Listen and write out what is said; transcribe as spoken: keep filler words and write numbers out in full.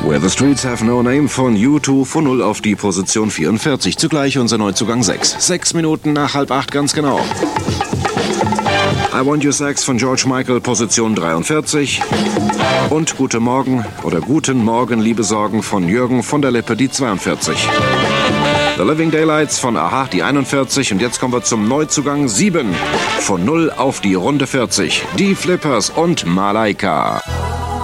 Where the Streets Have No Name von U zwei von null auf die Position vierundvierzig. Zugleich unser Neuzugang sechs. Sechs Minuten nach halb acht ganz genau. I Want Your Sex von George Michael, Position dreiundvierzig. Und Gute Morgen oder Guten Morgen, liebe Sorgen von Jürgen von der Lippe, die zweiundvierzig. The Living Daylights von Aha, die einundvierzig. Und jetzt kommen wir zum Neuzugang sieben. Von null auf die Runde vierzig. Die Flippers und Malaika.